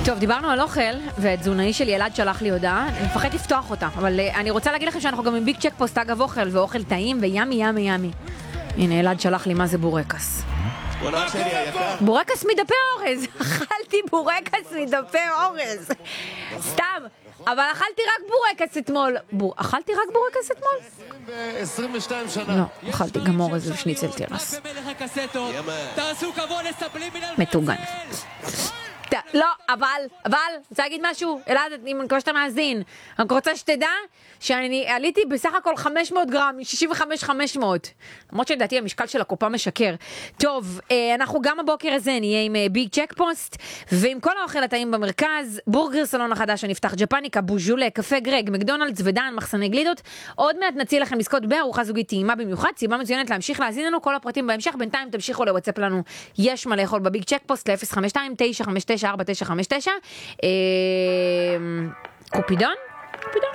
טוב, דיברנו על אוכל, ותזונאי שלי אלעד שלח לי הודעה, אני מפחד לפתוח אותה, אבל אני רוצה להגיד לכם שאנחנו גם עם ביג צ'ק פוסט אגב אוכל, ואוכל טעים וימי ימי ימי. הנה, אלעד שלח לי מה זה בורקס. בורקס מדפי אורז, אכלתי בורקס מדפי אורז. סתם, אבל אכלתי רק בורקס אתמול. אכלתי רק בורקס אתמול? 22 שנה. לא, אכלתי גם אורז ושניצל תירס. מטוגן. לא, אבל, רוצה להגיד משהו? אלעד, אני מקווה שאתה מאזין. אני רוצה שתדע שאני עליתי בסך הכל 500 גרם, 65-500. למרות שלדעתי המשקל של הקופה משקר. טוב, אנחנו גם הבוקר הזה נהיה עם ביג צ'ק פוסט, ועם כל האוכל הטעים במרכז, בורגר סלון החדש שנפתח, ג'פניקה, בוז'ולה, קפה גרג, מקדונלדס ודן, מחסני גלידות. עוד מעט נציע לכם לזכות בארוחה זוגית טעימה במיוחד, סיבה מצוינת להמשיך להאזין לנו, כל הפרטים בהמשך. בינתיים תמשיכו לוואטסאפ לנו, יש מה לאכול בביג צ'ק פוסט ל-052-959-4959. קופידון? קופידון?